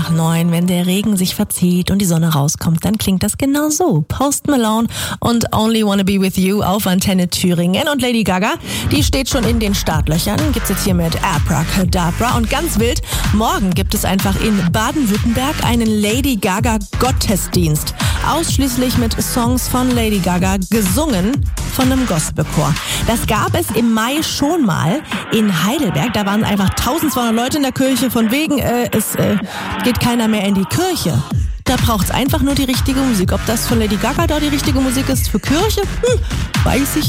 nach 9, wenn der Regen sich verzieht und die Sonne rauskommt, dann klingt das genau so. Post Malone und Only Wanna Be With You auf Antenne Thüringen. Und Lady Gaga, die steht schon in den Startlöchern. Gibt's jetzt hier mit Abracadabra. Und ganz wild, morgen gibt es einfach in Baden-Württemberg einen Lady Gaga Gottesdienst. Ausschließlich mit Songs von Lady Gaga, gesungen von einem Gospelchor. Das gab es im Mai schon mal in Heidelberg. Da waren einfach 1200 Leute in der Kirche, von wegen, es geht keiner mehr in die Kirche. Da braucht's einfach nur die richtige Musik. Ob das von Lady Gaga da die richtige Musik ist für Kirche? Weiß ich